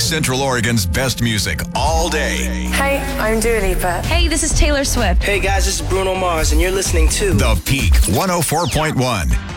Central Oregon's best music all day. Hey, I'm Dua Lipa. Hey, this is Taylor Swift. Hey guys, this is Bruno Mars, and you're listening to The Peak 104.1.